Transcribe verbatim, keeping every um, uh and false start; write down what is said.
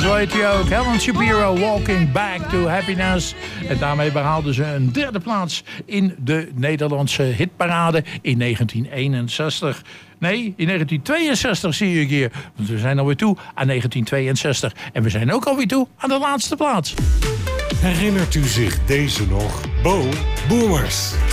zo heet hij ook. Helen Shapiro, Walking Back to Happiness. En daarmee behaalden ze een derde plaats in de Nederlandse hitparade in negentien eenenzestig. Nee, in negentien tweeënzestig zie ik hier. Want we zijn alweer toe aan negentien tweeënzestig. En we zijn ook alweer toe aan de laatste plaats. Herinnert u zich deze nog? Bo Boomers.